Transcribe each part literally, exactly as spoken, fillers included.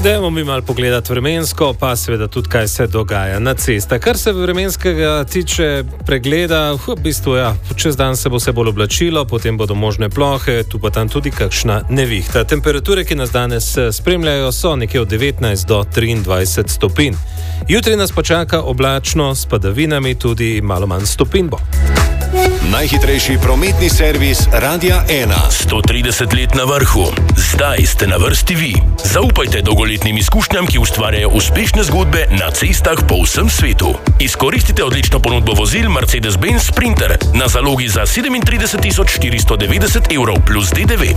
Dajmo mi malo pogledati vremensko, pa seveda tudi, kaj se dogaja na cestah. Kar se vremenskega tiče pregleda, v bistvu ja, čez dan se bo vse bolj oblačilo, potem bodo možne plohe, tu pa tam tudi kakšna nevihta. Temperature, ki nas danes spremljajo, so nekje od devetnajst do triindvajset stopinj. Jutri nas počaka oblačno s padavinami, tudi malo manj stopinj bo. Najhitrejši prometni servis Radia ena. sto trideset let na vrhu. Zdaj ste na vrsti vi. Zaupajte dolgoletnim izkušnjam, ki ustvarjajo uspešne zgodbe na cestah po vsem svetu. Izkoristite odlično ponudbo vozil Mercedes-Benz Sprinter na zalogi za sedemintrideset tisoč štiristo devetdeset evrov plus D D V.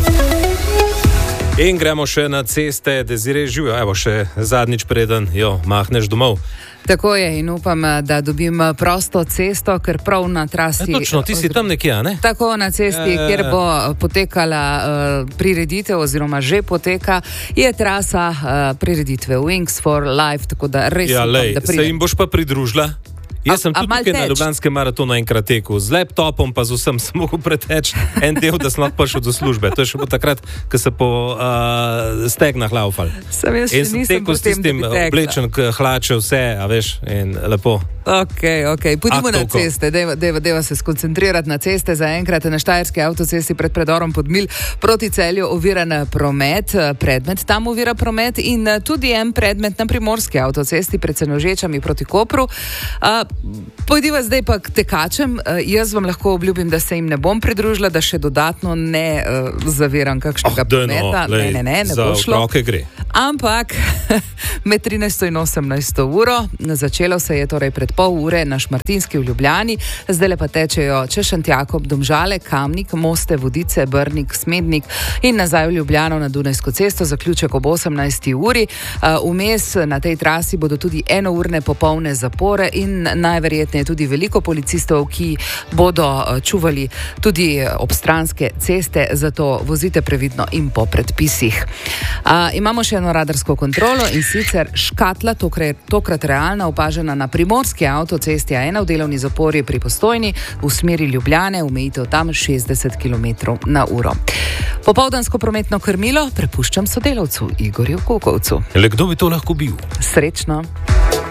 In gremo še na ceste, Desiree, živijo, evo še zadnjič preden jo mahneš domov. Tako je in upam, da dobim prosto cesto, ker prav na trasi... E, točno, ti si tam nekje, ne? Tako, na cesti, e... kjer bo potekala uh, prireditev oziroma že poteka, je trasa uh, prireditve Wings for Life, tako da res ja, upam, lej, da pridem. Se jim boš pa pridružila? Jaz sem A- a tudi malo tukaj na teč? Ljubljanskem maratonu enkrat tekel, z laptopom pa z vsem sem mogel preteči en del, da sem lahko prišel do službe. To je še po takrat, ko se po uh, stegnah laufal. Sem jaz še In sem nisem tekel s potem, da tistim bi tekla. oblečen, k hlače vse, a veš, in lepo. Ok, ok, pojdimo na Aktovko. ceste, deva, deva, deva se skoncentrirati na ceste. Zaenkrat na Štajerski avtocesti pred predorom Podmilj proti Celju oviran promet, predmet tam ovira promet in tudi en predmet na Primorski avtocesti pred Senožečami proti Kopru. Uh, pojdiva zdaj pa k tekačem. Uh, jaz vam lahko obljubim, da se jim ne bom pridružila, da še dodatno ne uh, zaviram kakšnega Oh, daj no, prometa. lej, ne, ne, ne, ne za bo šlo. otroke gre. Ampak med trinajsto in osemnajsto uro začelo se je torej pred pol ure na Šmartinski v Ljubljani, zdaj pa tečejo Češentjakob, Domžale, Kamnik, Moste, Vodice, Brnik, Smednik in nazaj v Ljubljano na Dunajsko cesto, zaključek ob osemnajsti uri. Vmes na tej trasi bodo tudi enourne popolne zapore in najverjetneje tudi veliko policistov, ki bodo čuvali tudi obstranske ceste, zato vozite previdno in po predpisih. A, imamo še eno radarsko kontrolo in sicer škatla, tokrat, tokrat realna, opažena na Primorski avtocesti A ena v delovni zapori pri Postojni v smeri Ljubljane, omejitev tam šestdeset kilometrov na uro. Popoldansko prometno krmilo prepuščam sodelavcu Igorju Kukovcu. Le kdo bi to lahko bil? Srečno!